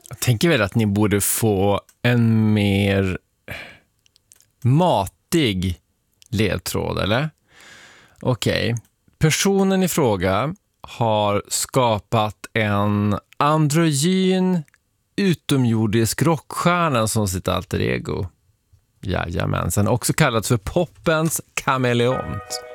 Jag tänker väl att ni borde få en mer matig ledtråd, eller? Okej. Personen i fråga har skapat en androgyn utomjordisk rockstjärna som sitt alter ego. Jajamensan. Också kallats för poppens kameleont.